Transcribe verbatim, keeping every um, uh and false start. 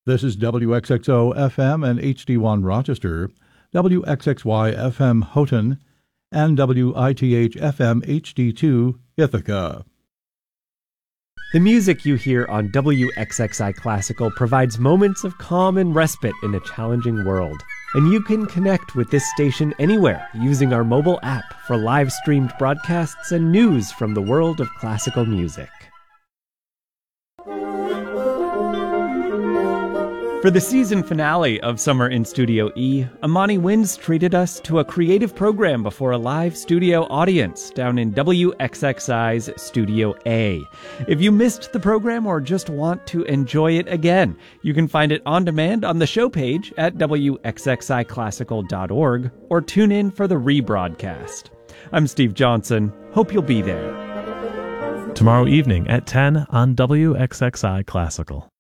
This is W X X O F M and H D one Rochester, W X X Y F M Houghton, and W I T H F M H D two Ithaca. The music you hear on W X X I Classical provides moments of calm and respite in a challenging world. And you can connect with this station anywhere using our mobile app for live-streamed broadcasts and news from the world of classical music. For the season finale of Summer in Studio E, Amani Winds treated us to a creative program before a live studio audience down in W X X I's Studio A. If you missed the program or just want to enjoy it again, you can find it on demand on the show page at W X X I classical dot org or tune in for the rebroadcast. I'm Steve Johnson. Hope you'll be there. Tomorrow evening at ten on W X X I Classical.